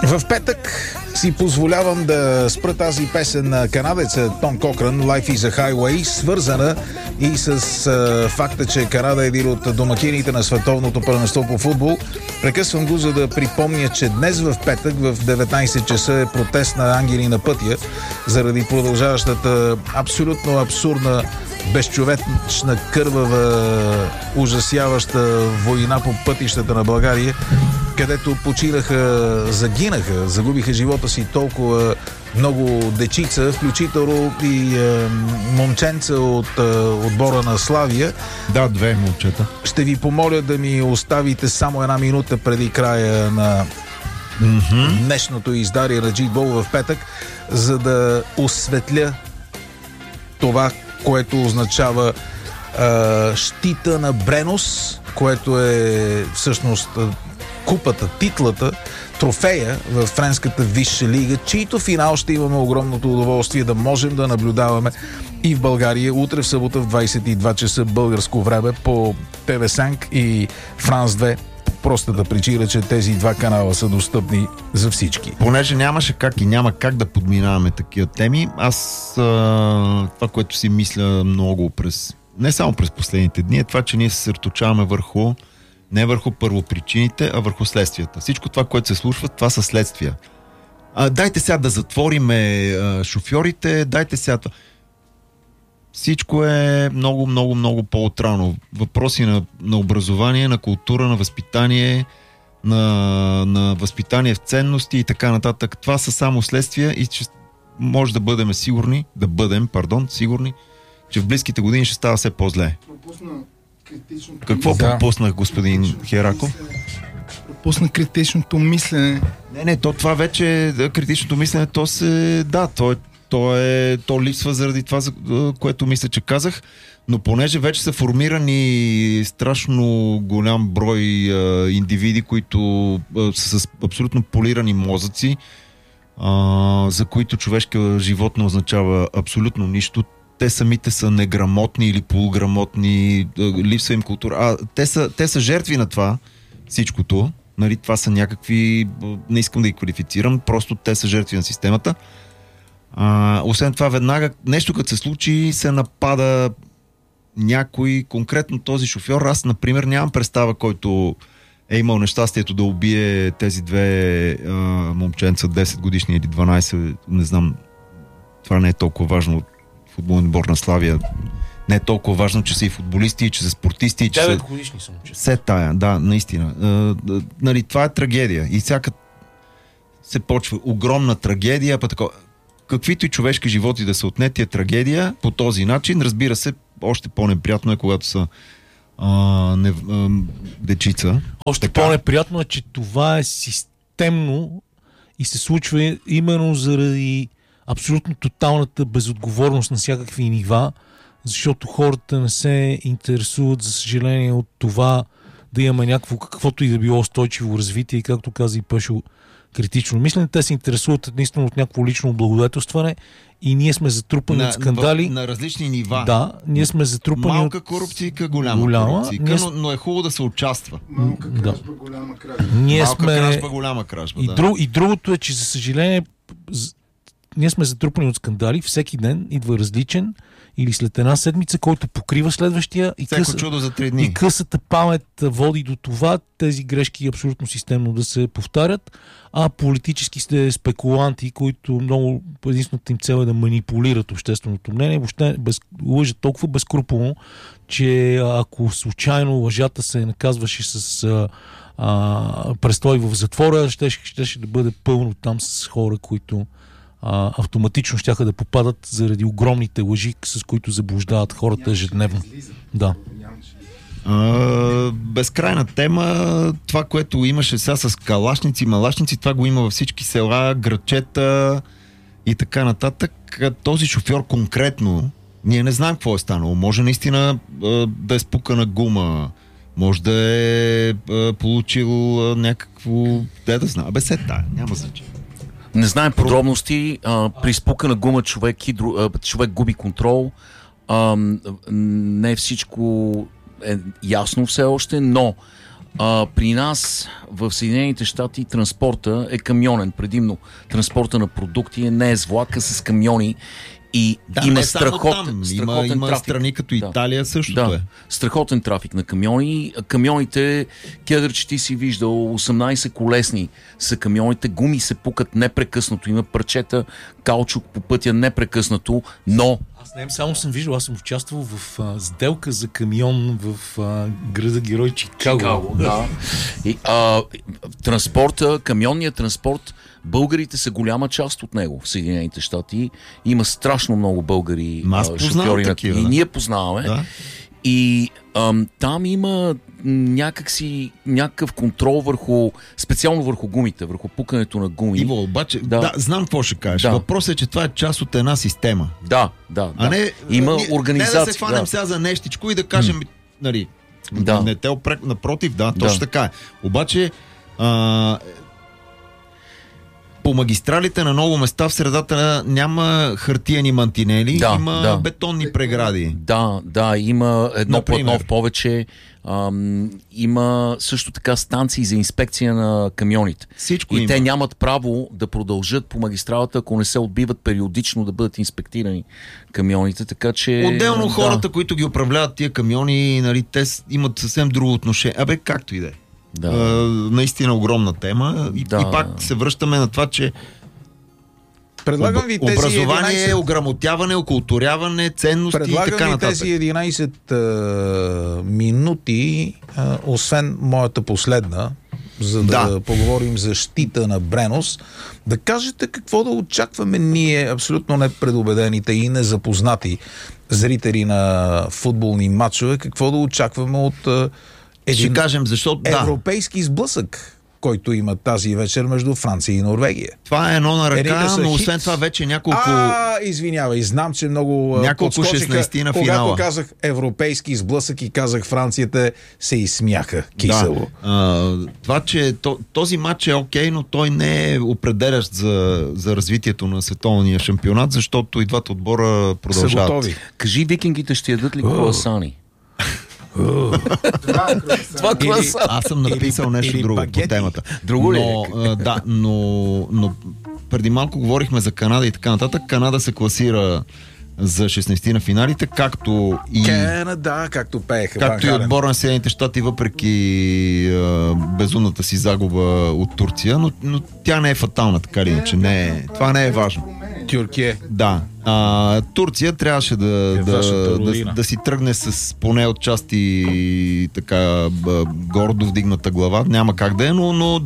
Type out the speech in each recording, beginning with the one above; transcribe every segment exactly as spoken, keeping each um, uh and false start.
В петък си позволявам да спра тази песен на канадеца Том Кокран, Life is a Highway, свързана и с а, факта, че Канада е един от домакините на световното първенство по футбол. Прекъсвам го, за да припомня, че днес в петък в деветнайсет часа е протест на ангели на пътя заради продължаващата абсолютно абсурдна, безчовечна, кървава, ужасяваща война по пътищата на България, където починаха, загинаха, загубиха живота си толкова много дечица, включително и е, момченца от е, отбора на Славия. Да, две момчета. Ще ви помоля да ми оставите само една минута преди края на mm-hmm. днешното издание на Джитбол в петък, за да осветля това, което означава е, щита на Бренос, което е всъщност купата, титлата, трофея в френската висша лига, чийто финал ще имаме огромното удоволствие да можем да наблюдаваме и в България утре в събота в двайсет и два часа българско време по Те Ве Cinq и Франс две. Простата причина, че тези два канала са достъпни за всички. Понеже нямаше как и няма как да подминаваме такива теми, аз а, това, което си мисля много през, не само през последните дни, е това, че ние се съсредоточаваме върху не върху първопричините, а върху следствията. Всичко това, което се случва, това са следствия. А, дайте сега да затвориме а, шофьорите, дайте сега това. Всичко е много, много, много по-отрано. Въпроси на, на образование, на култура, на възпитание, на, на възпитание в ценности и така нататък. Това са само следствия и че може да бъдем сигурни, да бъдем, пардон, сигурни, че в близките години ще става все по-зле. Какво да. пропуснах, господин Хераков? Пропусна критичното мислене. Не, не, то това вече, критичното мислене, то се, да, то е, то е, то липсва заради това, за което мисля, че казах, но понеже вече са формирани страшно голям брой а, индивиди, които а, са с абсолютно полирани мозъци, а, за които човешка живот не означава абсолютно нищо. Те самите са неграмотни или полуграмотни, липсва им култура. А, те са, те са жертви на това, всичкото. Нали, това са някакви, не искам да ги квалифицирам, просто те са жертви на системата. А, освен това, веднага нещо като се случи, се напада някой, конкретно този шофьор. Аз, например, нямам представа, който е имал нещастието да убие тези две а, момченца, десет годишни или дванайсет, не знам, това не е толкова важно от футболен отбор на Славия. Не е толкова важно, че са и футболисти, че са спортисти. девет годишни са момчета. Се тая, да, наистина. А, нали, това е трагедия. И всяка се почва огромна трагедия, па такова. Каквито и човешки животи да са отнети е трагедия по този начин. Разбира се, още по-неприятно е, когато са а, не, а, дечица. Още така. По-неприятно е, че това е системно и се случва именно заради абсолютно тоталната безотговорност на всякакви нива, защото хората не се интересуват, за съжаление, от това да имаме някакво, каквото и да било устойчиво развитие и, както каза и Пешо, критично мислене. Те се интересуват наистина от някакво лично облагодетелстване и ние сме затрупани на, от скандали. На различни нива. Да, ние сме затрупани малка от... корупция, голяма, голяма корупция, ние... но, но е хубаво да се участва. Малка кражба, да. голяма кражба. Ние малка сме... кражба, голяма кражба, и, да. друг, и другото е, че за съжаление ние сме затрупани от скандали. Всеки ден идва различен или след една седмица, който покрива следващия и, къса, чудо за три дни. И късата памет води до това тези грешки абсолютно системно да се повтарят, а политически сте спекуланти, които много единствената им цел е да манипулират общественото мнение, въобще без, лъжат толкова безкруполно, че ако случайно лъжата се наказваше с а, а, престой в затвора, ще, ще, ще да бъде пълно там с хора, които А, автоматично щяха да попадат заради огромните лъжи, с които заблуждават хората ежедневно. Да. А, безкрайна тема. Това, което имаше сега с калашници, малашници, това го има във всички села, градчета и така нататък. Този шофьор конкретно, ние не знаем какво е станало. Може наистина да е спукана гума, може да е получил някакво... Да, да знам. Бе, се тая, няма значение. Не знаем подробности. А, при спукана гума човек, хидро, а, човек губи контрол. А, не всичко е ясно все още, но А, при нас в Съединените щати транспорта е камионен, предимно транспорта на продукти, не е с влака, с камиони. И Да, има не само страхотен, там. страхотен Има, има трафик. страни като Да. Италия същото Да, е. страхотен трафик на камиони. Камионите, Кедър, че ти си виждал, осемнайсет колесни са камионите, гуми се пукат непрекъснато, има парчета, каучук по пътя непрекъснато, но Аз не само съм виждал, аз съм участвал в а, сделка за камион в а, града герой Чикаго. Чикаго, да. И, а, транспорта, камионният транспорт, българите са голяма част от него в Съединените щати. Има страшно много българи Ма аз а, познавам шофьори. такива, И да. ние познаваме. Да. И ам, там има някакси, някакъв контрол върху, специално върху гумите, върху пукането на гуми. Иво, обаче, да. Да. да, знам какво ще кажеш. Да. Въпросът е, че това е част от една система. Да, да, А да. не, Има ние- организация. Не да се хванем да. сега за нещичко и да кажем, нали, Да. не те опрек, напротив, да, точно Да. така е. Обаче, а, по магистралите на много места в средата няма хартиени мантинели, Да, има да. бетонни прегради. Да, да, има едно Например? платно в повече. Ам, има също така станции за инспекция на камионите. Всичко И има. те нямат право да продължат по магистралата, ако не се отбиват периодично да бъдат инспектирани камионите, така че... Отделно да. хората, които ги управляват тия камиони, нали, те с- имат съвсем друго отношение. Абе, както и да е. Да. А, наистина огромна тема. И, Да. и пак се връщаме на това, че Предлагам ви тези образование, единайсет ограмотяване, окултуряване, ценности и Предлагам така ви нататък. тези единайсет а, минути, а, освен моята последна, за да, Да. поговорим за щита на Бренос, да кажете какво да очакваме ние, абсолютно непредубедените и незапознати зрители на футболни матчове, какво да очакваме от а, Ще един кажем, защото да, европейски сблъсък, който има тази вечер между Франция и Норвегия. това е едно на Едните ръка, са но хит. освен това вече няколко... А, извинявай, знам, че много а, Няколко подскочиха, шестнайсети на когато финала. казах европейски сблъсък и казах Францията, се изсмяха кисело. Да. А, това, че то, този матч е окей, но той не е определящ за, за развитието на световния шампионат, защото и двата отбора Са продължават. готови. Кажи, викингите ще ядат ли круасани? Това Или- круасан. Аз съм написал нещо или друго багети. по темата. Друго ли е? Но, а, да, но, но преди малко говорихме за Канада и така нататък. Канада се класира за шестнайсети на финалите, както и... Канада, както пееха. Както и Ван Хален. отбора на Съединените щати, въпреки а, безумната си загуба от Турция, но, но тя не е фатална, така или иначе. Не е, това не е важно. Тюркия. Да. А, Турция трябваше да, да, вашата да, родина. да си тръгне с поне от части така б, гордо вдигната глава. Няма как да е, но, но,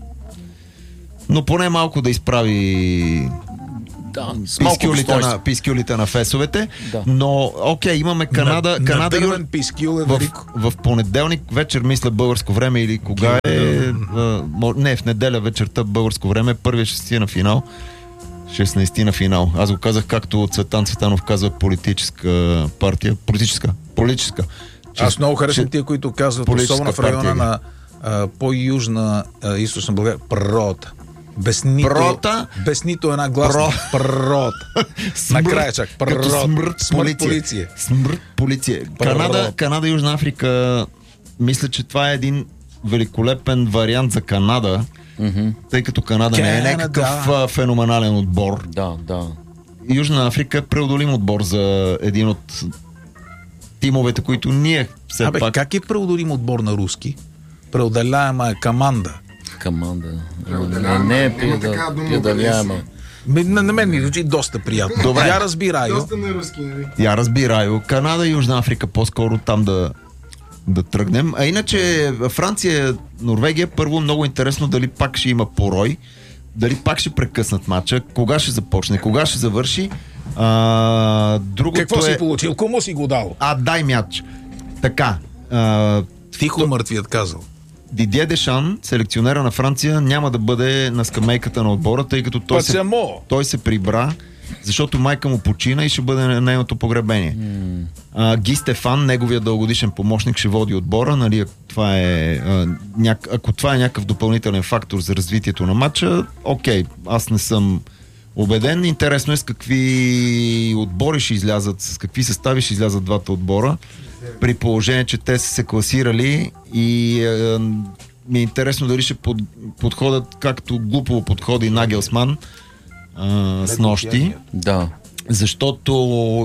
но поне малко да изправи Да, с малко пискюлите достоинство. на, пискюлите на фесовете. Да. Но, окей, имаме Канада. На- Канада надъвен пискюл е в, велико. в понеделник вечер, мисля, българско време или кога е... а, мо- не, в неделя вечерта българско време, първия шестнайсети на финал. шестнайсети на финал. Аз го казах както Цветан Цветанов казва политическа партия. Политическа. Политическа. Аз много харесвам че- тия, които казват, политическа особено в района партия. на а, по-южна а, източна България, пророта. Без нито, Прота? без нито една гласна. Пророта. Накрая чак. Като Пророта. смърт, Смърт полиция. полиция. Смърт полиция. Канада, Канада и Южна Африка, мисля, че това е един великолепен вариант за Канада, Мгм. тъй като Канада не е Канада. някакъв а, феноменален отбор. Да, да. Южна Африка е преодолим отбор за един от тимовете, които ние все Абе, пак... как е преодолим отбор на руски? Преодоляема е команда. Каманда. Не, не е Има такава пиеда- дума, пиедаляема. Ме- На, на мен ми звучи доста приятно. Добре. Я разбираю. Доста на руски, нали? Я разбираю. Канада и Южна Африка по-скоро там да, да тръгнем. А иначе Франция, Норвегия, първо много интересно дали пак ще има порой, дали пак ще прекъснат матча, кога ще започне, кога ще завърши. А, другото Какво е... си получил? Кому си го дал? А, дай мяч. Така. А, Тихо мъртвият казал. Дидие Дешан, селекционера на Франция, няма да бъде на скамейката на отбора, тъй като той се, Пацамо! той се прибра, защото майка му почина и ще бъде на нейното погребение. Mm. А, Ги Стефан, неговия дългодишен помощник, ще води отбора. Нали, ако, това е, а, няк... ако това е някакъв допълнителен фактор за развитието на матча, окей, аз не съм убеден. Интересно е с какви отбори ще излязат, с какви състави ще излязат двата отбора. при положение, че те са се класирали и е, ми е интересно дали ще под, подходят както глупо подходи Нагелсман а, с нощи. Да. Защото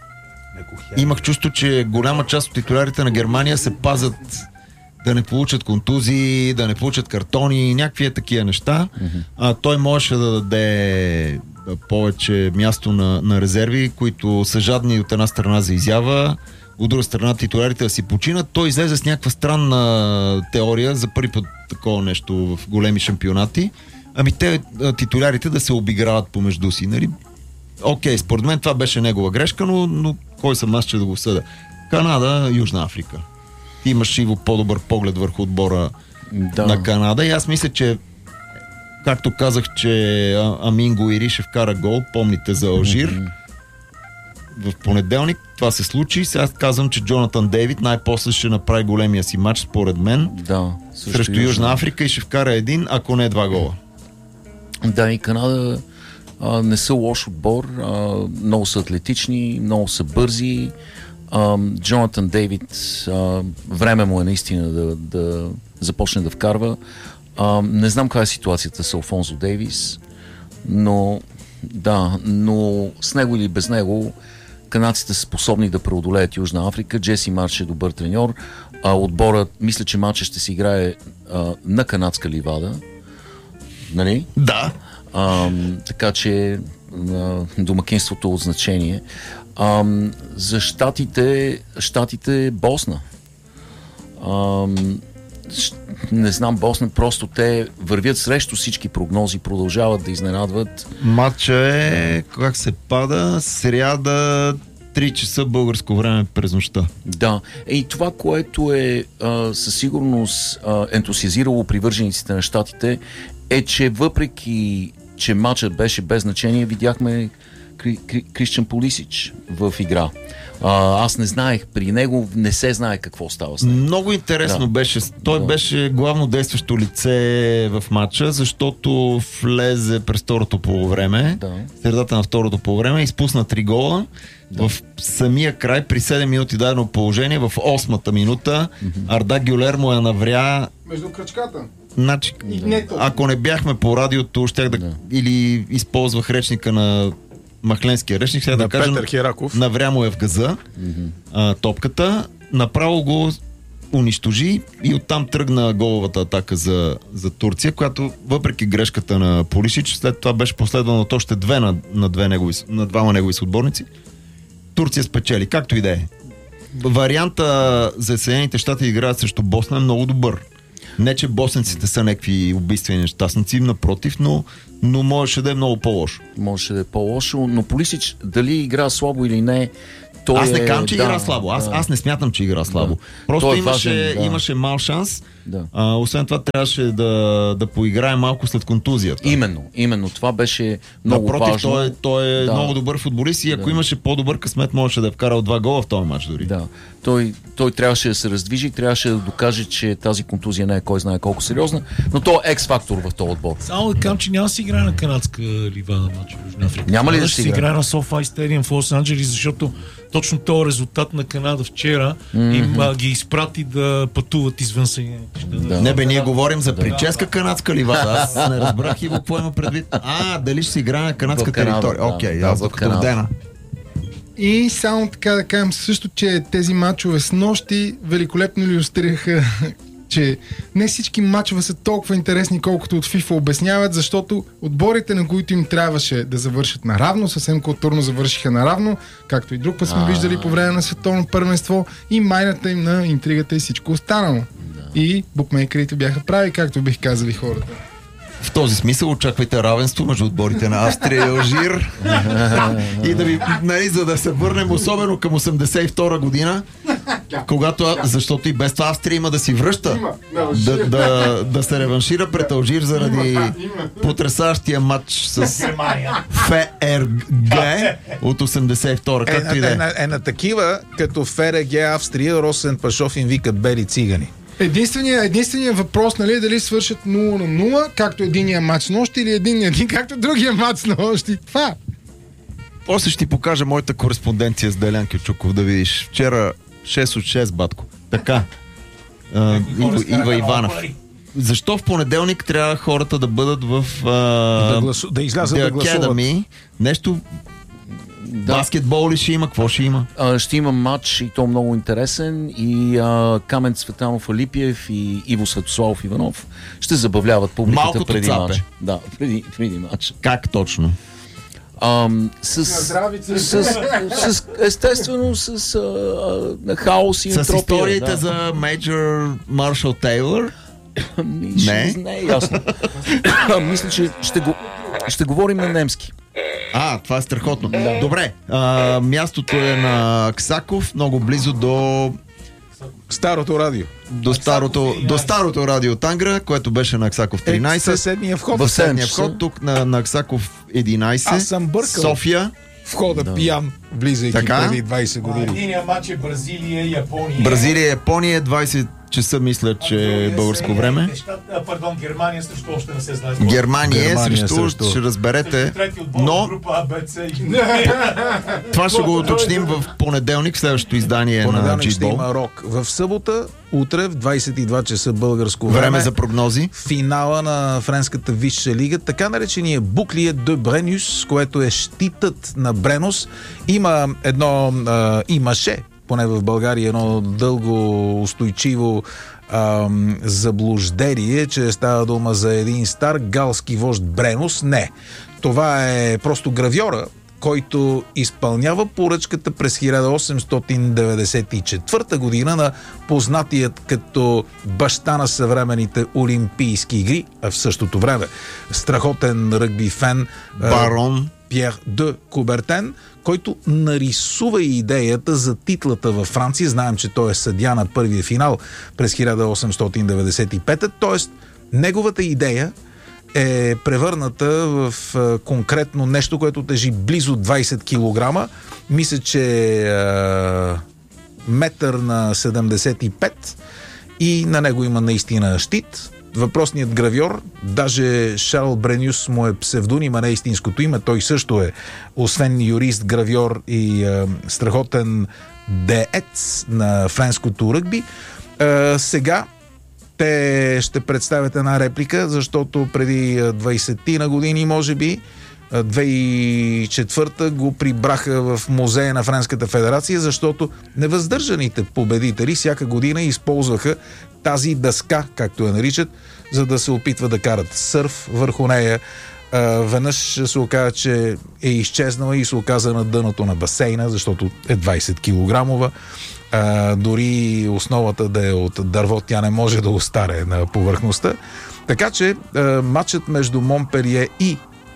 имах чувство, че голяма част от титулярите на Германия се пазят да не получат контузии, да не получат картони, някакви такива неща. Mm-hmm. А той можеше да даде повече място на, на резерви, които са жадни от една страна за изява, от друга страна титулярите да си починат. Той излезе с някаква странна теория за първи път такова нещо в големи шампионати. Ами те титулярите да се обиграват помежду си, нали? Окей, според мен това беше негова грешка, но, но кой съм аз, че да го съда? Канада, Южна Африка. Имаш и по-добър поглед върху отбора да. на Канада и аз мисля, че както казах, че Амин Гуири ще вкара гол, помните за Алжир mm-hmm. в понеделник, това се случи. Сега казвам, че Джонатан Дейвид най-после ще направи големия си матч, според мен, да, срещу Южна Африка и ще вкара един, ако не два гола. Да, и Канада а, не са лош отбор, а, много са атлетични, много са бързи. Uh, Джонатан Дейвид, uh, време му е наистина да, да започне да вкарва. Uh, не знам каква е ситуацията с Алфонсо Дейвис, но да, но с него или без него канадците са способни да преодолеят Южна Африка. Джеси Марш е добър треньор. Uh, отборът, мисля, че матчът ще се играе uh, на канадска ливада. Нали? Да. Uh, така че uh, домакинството е от значение. Ам, за щатите, щатите Босна. Ам, не знам, Босна, просто те вървят срещу всички прогнози, продължават да изненадват. Матча е, как се пада, сряда три часа българско време през нощта. Да. И това, което е а, със сигурност а, ентусиазирало привържениците на щатите, е, че въпреки, че матчът беше без значение, видяхме Кристиан Пулисич в игра. А, аз не знаех, при него не се знае какво става с него. Много интересно да. беше. Той да. беше главно действащо лице в матча, защото влезе през второто полувреме, да. средата на второто полувреме, изпусна три гола. Да. В самия край, при седем минути дадено положение, в осмата минута, mm-hmm. Арда Гюлер му я навря между кръчката. Значи, да. ако не бяхме по радиото, щях да, да. или използвах речника на Махленския речник, сега да, да кажем, навря му е в газа mm-hmm. а, топката, направо го унищожи и оттам тръгна головата атака за, за Турция, която въпреки грешката на Пулишич, след това беше последвано от още две на, на, две негови, на двама негови съотборници. Турция спечели, както и да е. Варианта за Съединените щати играят срещу Босна е много добър. Не, че босненците са някакви убийствени нещастници, напротив, но, но можеше да е много по-лошо. Можеше да е по-лошо, но Пулисич дали игра слабо или не, той аз не е... казвам, че да, игра слабо. Аз, да. аз не смятам, че игра слабо. Да. Просто е имаше, важен, да. имаше мал шанс. Да. А, освен това трябваше да, да поиграе малко след контузията. Именно, именно. Това беше много Напротив, важно. той, той е да. много добър футболист и ако да. имаше по-добър късмет, можеше да е вкарал два гола в този матч дори. Да. Той, той трябваше да се раздвижи, трябваше да докаже, че тази контузия не е кой знае колко сериозна, но той е екс-фактор в този отбор. Само да кажам, че няма да си играе на канадска ливада матч в Южна Африка. Няма ли да, да си играе? играе на SoFi Stadium в Лос-Анджелес, защото точно този резултат на Канада вчера mm-hmm. им а, ги изпрати да пътуват извън Съединените щати. Да. Не бе, ние да. говорим за прическа канадска ливада. Аз не разбрах и какво има предвид. А, дали ще си играе на канадска в територия. Окей, okay, да, аз докато в Дена. И само така да кажем също, че тези матчове с нощи великолепно илюстрираха, че не всички матчове са толкова интересни, колкото от FIFA обясняват, защото отборите, на които им трябваше да завършат наравно, съвсем културно завършиха наравно, както и друг път сме виждали по време на световно първенство, и майната им на интригата и всичко останало. И букмейкерите бяха прави, както бих казали хората. В този смисъл очаквайте равенство между отборите на Австрия и Алжир. И да ви, нали, за да се върнем особено към осемдесет и втора година, когато, защото и без това Австрия има да си връща, да, да, да се реваншира пред Алжир заради потресащия матч с ФРГ от осемдесет и втора. Както е, и да е. Е, на, е на такива, като ФРГ Австрия, Росен Пашов им викат бели цигани. Единственият единствения въпрос, нали, е дали свършат нула на нула, както единия матч нощи, или един един, както другия матч нощи. Това. После ще ти покажа моята кореспонденция с Делян Кючуков, да видиш. Вчера шест от шест, батко. Така. А, Ива, Ива Иванов. Защо в понеделник трябва хората да бъдат в да, гласу... да излязат да гласуват? Academy? Нещо... Да. Баскетбол ли ще има? Какво ще има? А, ще има матч и то много интересен и а, Камен Цветанов Алипиев и Иво Светославов Иванов ще забавляват публиката Малкото преди цапе. матч. Да, преди, преди матч. Как точно? Ам, с, с, с, с, естествено с а, хаос и с ентропия. С историите да. за Мейджор Маршал Тейлър? Не? Не е ясно. Мисля, че ще, го, ще говорим на немски. А, това е страхотно. Да. Добре, а, мястото е на Аксаков, много близо до... Старото радио. До старото, до старото радио Тангра, което беше на Аксаков тринайсет. Е, съседния вход. В съседния вход, тук на, на Аксаков единайсет. Аз съм бъркал. София. Входа да. Пиян, влизайки така? Преди двайсет години. Единия матч е Бразилия и Япония. Бразилия и Япония, двайсет часа мисля, че е българско време. Пардон, Германия също още не се знае. Германия, Германия срещу, също. ще разберете. Но... Това ще го уточним в понеделник, следващото издание понеделник на ще G-Ball. има рок. В събота, утре в двайсет и два часа българско време. Време за прогнози. Финала на френската висша лига, така наречения Буклие де Бренюс, което е щитът на Бренос. Има едно, а, имаше, поне в България, едно дълго устойчиво ам, заблуждение, че става дума за един стар галски вожд Бренос. Не. Това е просто гравьора, който изпълнява поръчката през хиляда осемстотин деветдесет и четвърта година на познатият като баща на съвременните Олимпийски игри, а в същото време страхотен ръгби фен Барон Пьер де Кубертен, който нарисува и идеята за титлата във Франция. Знаем, че той е съдия на първия финал през хиляда осемстотин деветдесет и пета, т.е. неговата идея е превърната в а, конкретно нещо, което тежи близо двайсет килограма. Мисля, че е метър на седемдесет и пет и на него има наистина щит. Въпросният гравьор, даже Шарл Бренюс му е псевдоним, а не истинското име. Той също е, освен юрист, гравьор и е, страхотен деец на френското ръгби. Е, сега те ще представят една реплика, защото преди двайсет на години, може би, две хиляди и четвърта го прибраха в музея на Френската федерация, защото невъздържаните победители всяка година използваха тази дъска, както я наричат, за да се опитват да карат сърф върху нея. Веднъж се оказа, че е изчезнала и се оказа на дъното на басейна, защото е двайсет килограмова. А, дори основата да е от дърво, тя не може да остане на повърхността. Така че а, матчът между Монпелие и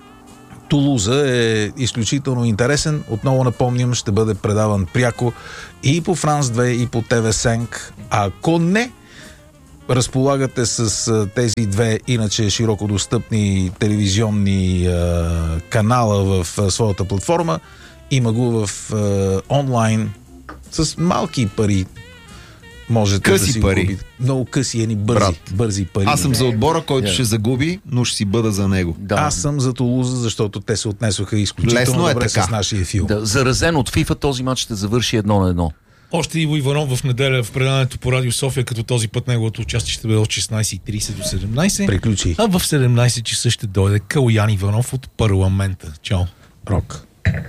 Тулуза е изключително интересен. Отново напомням, ще бъде предаван пряко и по Франс две, и по Те Ви пет. Ако не разполагате с а, тези две иначе широко достъпни телевизионни а, канала в а, своята платформа, има го в а, онлайн с малки пари. Можете къси да си пари. купите. Много къси, ени бързи, Брат, бързи пари. Аз съм за отбора, който Yeah. ще загуби, но ще си бъда за него. Да. Аз съм за Тулуза, защото те се отнесоха изключително Лесно е добре така. с нашия филм. Да, заразен от FIFA, този матч ще завърши едно на едно. Още Иво Иванов в неделя в предаването по Радио София, като този път неговото участие ще бъде от шестнайсет и трийсет до седемнайсет. Приключи. А в седемнайсет часа ще дойде Калоян Иванов от парламента. Чао. Рок.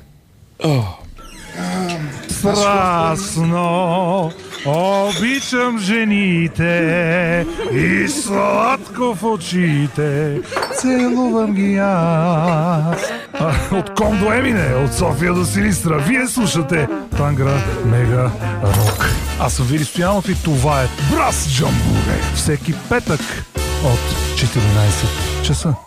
Страстно обичам жените и сладко в очите целувам ги аз. А, от Ком до Емине, от София до Силистра, вие слушате Тангра Мега Рок. Аз съм Вили Стоянов и това е Брас Джамбуре. Всеки петък от четиринайсет часа.